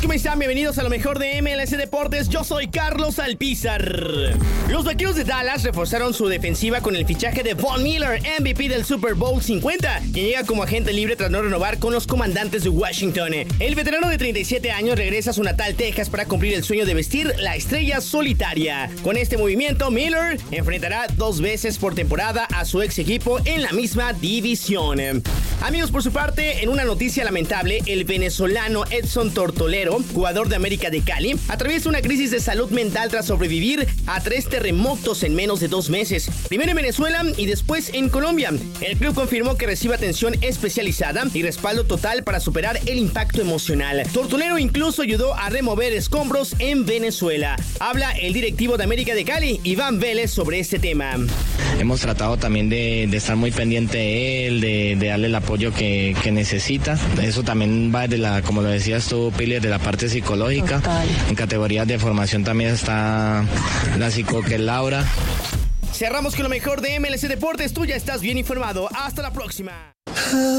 ¿cómo están? Bienvenidos a lo mejor de MLS Deportes. Yo soy Carlos Alpizar. Los Vaqueros de Dallas reforzaron su defensiva con el fichaje de Von Miller, MVP del Super Bowl 50, quien llega como agente libre tras no renovar con los Comandantes de Washington. El veterano de 37 años regresa a su natal Texas para cumplir el sueño de vestir la estrella solitaria. Con este movimiento, Miller enfrentará 2 veces por temporada a su ex equipo en la misma división. Amigos, por su parte, en una noticia lamentable, el venezolano Edson Tortolero, jugador de América de Cali, atraviesa una crisis de salud mental tras sobrevivir a 3 terremotos en menos de 2 meses. Primero en Venezuela y después en Colombia. El club confirmó que recibe atención especializada y respaldo total para superar el impacto emocional. Tortolero incluso ayudó a remover escombros en Venezuela. Habla el directivo de América de Cali, Iván Vélez, sobre este tema. Hemos tratado también de estar muy pendiente de él, de darle el apoyo que necesita. Eso también va de como lo decías tú, Pili, de la parte psicológica. Total. En categorías de formación también está la psico, que es Laura. Cerramos con lo mejor de MLS Deportes. Tú ya estás bien informado. Hasta la próxima.